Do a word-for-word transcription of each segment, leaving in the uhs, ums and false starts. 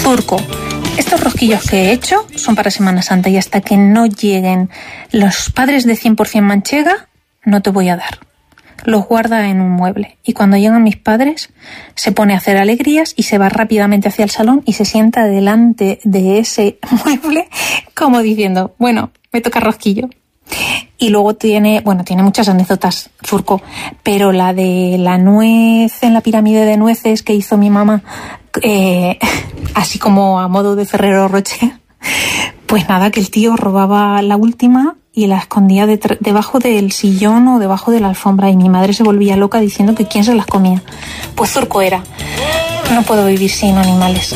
Zurco, estos rosquillos que he hecho son para Semana Santa y hasta que no lleguen los padres de cien por ciento manchega, no te voy a dar. Los guarda en un mueble y cuando llegan mis padres se pone a hacer alegrías y se va rápidamente hacia el salón y se sienta delante de ese mueble como diciendo, bueno, me toca rosquillo. Y luego tiene, bueno, tiene muchas anécdotas, Zurco, pero la de la nuez en la pirámide de nueces que hizo mi mamá, eh, así como a modo de Ferrero Rocher, pues nada, que el tío robaba la última y la escondía de, debajo del sillón o debajo de la alfombra y mi madre se volvía loca diciendo que quién se las comía. Pues Zurco era. No puedo vivir sin animales.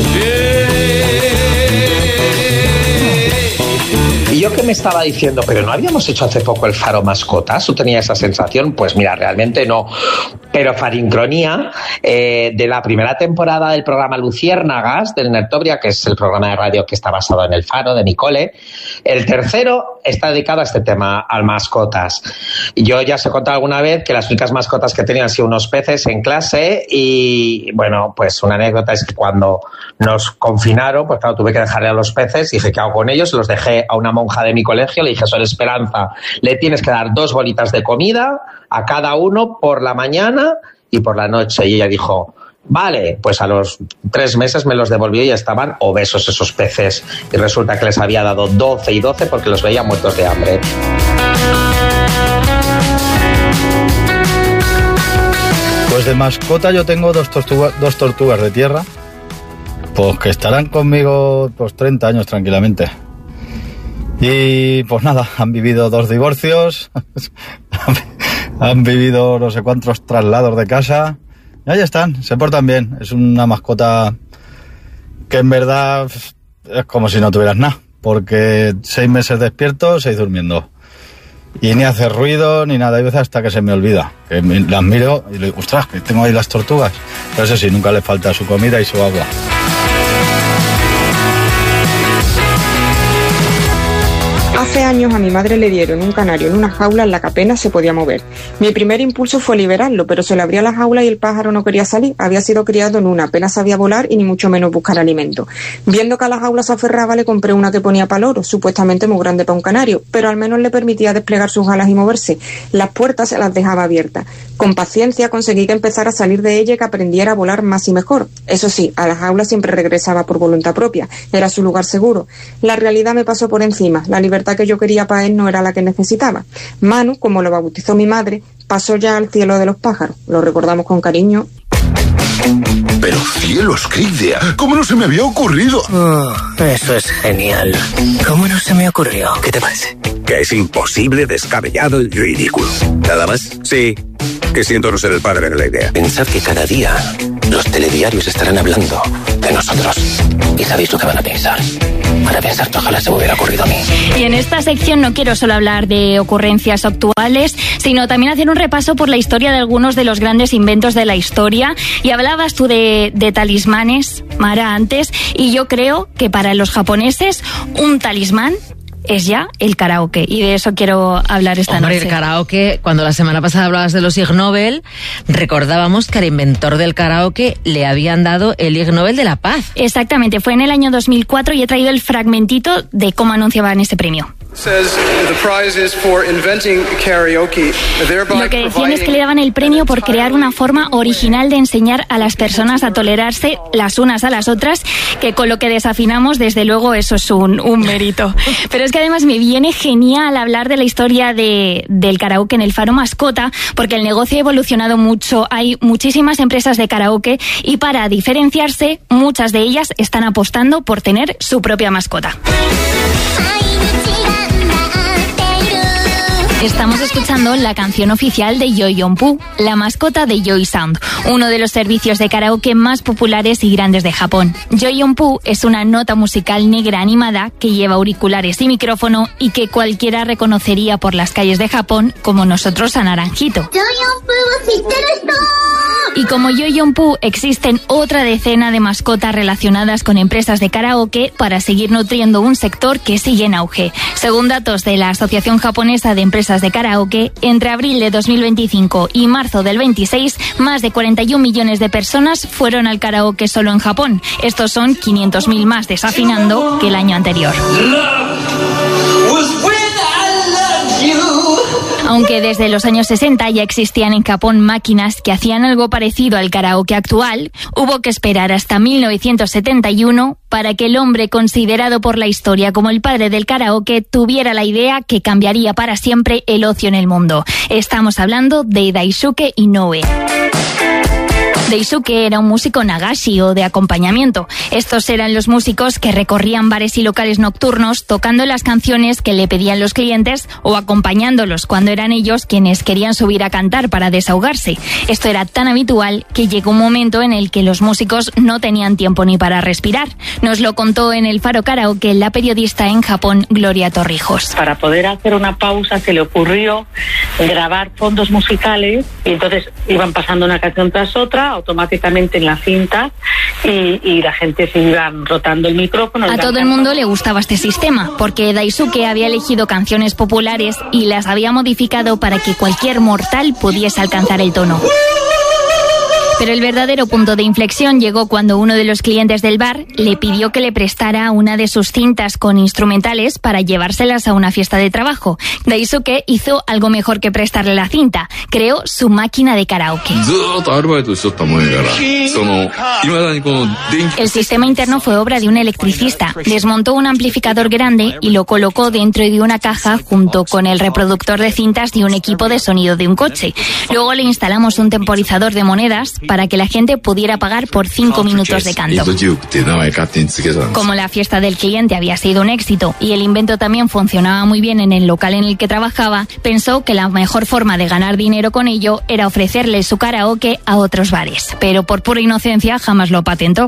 Y yo que me estaba diciendo, pero ¿no habíamos hecho hace poco el Faro Mascotas? ¿Tú tenías esa sensación? Pues mira, realmente no. Pero Farincronía, eh, de la primera temporada del programa Luciérnagas, del Nertobria, que es el programa de radio que está basado en el Faro, de Nicole, el tercero está dedicado a este tema, al mascotas. Yo ya os he contado alguna vez que las únicas mascotas que tenían han sido unos peces en clase y, bueno, pues una anécdota es que cuando nos confinaron, pues claro, tuve que dejarle a los peces y dije, ¿qué hago con ellos? Los dejé a una monja de mi colegio, le dije, Sor Esperanza, le tienes que dar dos bolitas de comida a cada uno por la mañana y por la noche. Y ella dijo, vale, pues a los tres meses me los devolvió y ya estaban obesos esos peces. Y resulta que les había dado doce y doce porque los veía muertos de hambre. Pues de mascota yo tengo dos tortugas, dos tortugas de tierra, pues que estarán conmigo pues treinta años tranquilamente. Y pues nada, han vivido dos divorcios, han vivido no sé cuántos traslados de casa, y ahí están, se portan bien. Es una mascota que en verdad es como si no tuvieras nada, porque seis meses despierto, seis durmiendo. Y ni hace ruido ni nada, hay veces hasta que se me olvida, que me, las miro y le digo, ostras, que tengo ahí las tortugas. Pero eso sí, nunca le falta su comida y su agua. Hace años a mi madre le dieron un canario en una jaula en la que apenas se podía mover. Mi primer impulso fue liberarlo, pero se le abría la jaula y el pájaro no quería salir. Había sido criado en una, apenas sabía volar y ni mucho menos buscar alimento. Viendo que a la jaula se aferraba, le compré una que ponía paloro, supuestamente muy grande para un canario, pero al menos le permitía desplegar sus alas y moverse. Las puertas se las dejaba abiertas. Con paciencia conseguí que empezara a salir de ella y que aprendiera a volar más y mejor. Eso sí, a la jaula siempre regresaba por voluntad propia. Era su lugar seguro. La realidad me pasó por encima. La libertad que yo quería para él no era la que necesitaba. Manu, como lo bautizó mi madre, pasó ya al cielo de los pájaros. Lo recordamos con cariño. Pero cielos, qué idea. ¿Cómo no se me había ocurrido? Oh, eso es genial. ¿Cómo no se me ocurrió? ¿Qué te parece? Que es imposible, descabellado y ridículo. ¿Nada más? Sí. Que siento no ser el padre de la idea. Pensad que cada día los telediarios estarán hablando de nosotros. ¿Y sabéis lo que van a pensar? Van a pensar que ojalá se me hubiera ocurrido a mí. Y en esta sección no quiero solo hablar de ocurrencias actuales, sino también hacer un repaso por la historia de algunos de los grandes inventos de la historia. Y hablabas tú de, de talismanes, Mara, antes, y yo creo que para los japoneses un talismán es ya el karaoke, y de eso quiero hablar esta Hombre, noche. El karaoke, cuando la semana pasada hablabas de los Ig Nobel, recordábamos que al inventor del karaoke le habían dado el Ig Nobel de la Paz. Exactamente, fue en el año dos mil cuatro y he traído el fragmentito de cómo anunciaban este premio. Lo que decían es que le daban el premio por crear una forma original de enseñar a las personas a tolerarse las unas a las otras, que con lo que desafinamos, desde luego, eso es un, un mérito. Pero es que además me viene genial hablar de la historia de, del karaoke en el Faro Mascota, porque el negocio ha evolucionado mucho, hay muchísimas empresas de karaoke y para diferenciarse, muchas de ellas están apostando por tener su propia mascota. Estamos escuchando la canción oficial de Yoyonpu, la mascota de Joy Sound, uno de los servicios de karaoke más populares y grandes de Japón. Yoyonpu es una nota musical negra animada que lleva auriculares y micrófono y que cualquiera reconocería por las calles de Japón como nosotros a Naranjito. Y como Yo-Yon-Pu, existen otra decena de mascotas relacionadas con empresas de karaoke para seguir nutriendo un sector que sigue en auge. Según datos de la Asociación Japonesa de Empresas de Karaoke, entre abril de dos mil veinticinco y marzo del veintiséis, más de cuarenta y un millones de personas fueron al karaoke solo en Japón. Estos son quinientos mil más desafinando que el año anterior. Aunque desde los años sesenta ya existían en Japón máquinas que hacían algo parecido al karaoke actual, hubo que esperar hasta mil novecientos setenta y uno para que el hombre considerado por la historia como el padre del karaoke tuviera la idea que cambiaría para siempre el ocio en el mundo. Estamos hablando de Daisuke Inoue. Daisuke era un músico nagashi o de acompañamiento. Estos eran los músicos que recorrían bares y locales nocturnos tocando las canciones que le pedían los clientes o acompañándolos cuando eran ellos quienes querían subir a cantar para desahogarse. Esto era tan habitual que llegó un momento en el que los músicos no tenían tiempo ni para respirar. Nos lo contó en el Faro Karaoke la periodista en Japón, Gloria Torrijos. Para poder hacer una pausa se le ocurrió grabar fondos musicales y entonces iban pasando una canción tras otra automáticamente en la cinta y, y la gente se iba rotando el micrófono. A todo el mundo le gustaba este sistema porque Daisuke había elegido canciones populares y las había modificado para que cualquier mortal pudiese alcanzar el tono. Pero el verdadero punto de inflexión llegó cuando uno de los clientes del bar le pidió que le prestara una de sus cintas con instrumentales para llevárselas a una fiesta de trabajo. Daisuke hizo algo mejor que prestarle la cinta. Creó su máquina de karaoke. El sistema interno fue obra de un electricista. Desmontó un amplificador grande y lo colocó dentro de una caja junto con el reproductor de cintas de un equipo de sonido de un coche. Luego le instalamos un temporizador de monedas para que la gente pudiera pagar por cinco minutos de canto. Como la fiesta del cliente había sido un éxito y el invento también funcionaba muy bien en el local en el que trabajaba, pensó que la mejor forma de ganar dinero con ello era ofrecerle su karaoke a otros bares. Pero por pura inocencia jamás lo patentó.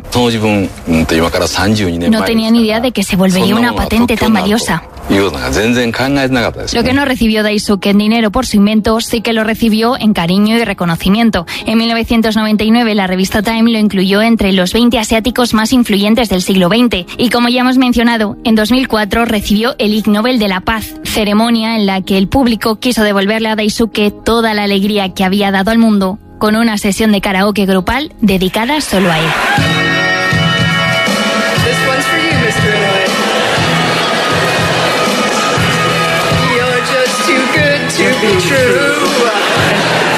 No tenía ni idea de que se volvería una patente tan valiosa. Lo que no recibió Daisuke en dinero por su invento, sí que lo recibió en cariño y reconocimiento. En mil novecientos noventa y nueve la revista Time lo incluyó entre los veinte asiáticos más influyentes del siglo veinte. Y como ya hemos mencionado, en dos mil cuatro recibió el Ig Nobel de la Paz, ceremonia en la que el público quiso devolverle a Daisuke toda la alegría que había dado al mundo con una sesión de karaoke grupal dedicada solo a él. To be true.